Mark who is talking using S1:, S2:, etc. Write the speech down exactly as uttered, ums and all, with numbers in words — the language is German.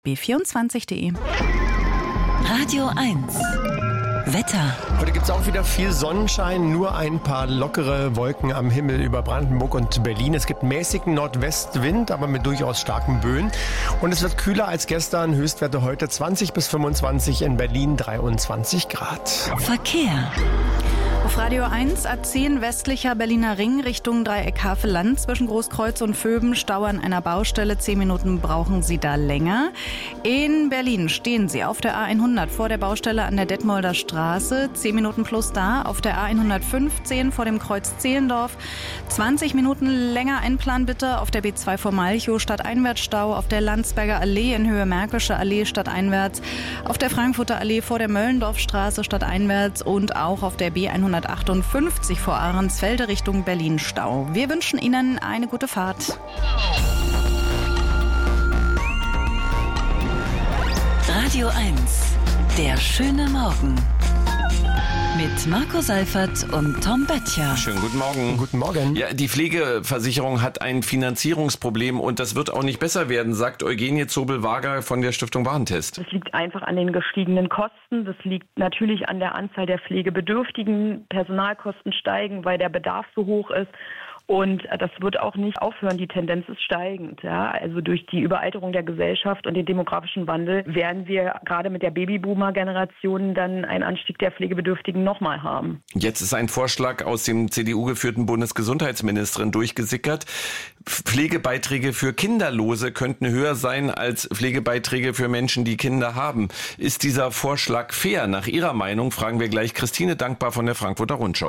S1: b vierundzwanzig punkt de.
S2: Radio eins. Wetter.
S3: Heute gibt es auch wieder viel Sonnenschein, nur ein paar lockere Wolken am Himmel über Brandenburg und Berlin. Es gibt mäßigen Nordwestwind, aber mit durchaus starken Böen. Und es wird kühler als gestern. Höchstwerte heute zwanzig bis fünfundzwanzig, in Berlin dreiundzwanzig Grad.
S2: Verkehr.
S1: Auf Radio eins A zehn westlicher Berliner Ring Richtung Dreieck Havelland zwischen Großkreuz und Vöben, Stau an einer Baustelle. Zehn Minuten brauchen Sie da länger. In Berlin stehen Sie auf der A hundert vor der Baustelle an der Detmolder Straße. Zehn Minuten plus da. Auf der A hundertfünfzehn vor dem Kreuz Zehlendorf. zwanzig Minuten länger einplanen bitte. Auf der B zwei vor Malchow stadteinwärts-Stau. Auf der Landsberger Allee in Höhe Märkische Allee stadteinwärts. Auf der Frankfurter Allee vor der Möllendorfstraße stadteinwärts. Und auch auf der B hundertachtundfünfzig vor Ahrensfelde Richtung Berlin Stau. Wir wünschen Ihnen eine gute Fahrt.
S2: Radio eins. Der schöne Morgen. Mit Marco Seifert und Tom Böttcher.
S4: Schönen guten Morgen.
S3: Guten Morgen.
S4: Ja, die Pflegeversicherung hat ein Finanzierungsproblem und das wird auch nicht besser werden, sagt Eugenie Zobel-Wager von der Stiftung Warentest.
S5: Das liegt einfach an den gestiegenen Kosten. Das liegt natürlich an der Anzahl der Pflegebedürftigen. Personalkosten steigen, weil der Bedarf so hoch ist. Und das wird auch nicht aufhören. Die Tendenz ist steigend. Ja? Also durch die Überalterung der Gesellschaft und den demografischen Wandel werden wir gerade mit der Babyboomer-Generation dann einen Anstieg der Pflegebedürftigen nochmal haben.
S4: Jetzt ist ein Vorschlag aus dem C D U-geführten Bundesgesundheitsministerin durchgesickert. Pflegebeiträge für Kinderlose könnten höher sein als Pflegebeiträge für Menschen, die Kinder haben. Ist dieser Vorschlag fair? Nach Ihrer Meinung fragen wir gleich Christine Dankbar von der Frankfurter Rundschau.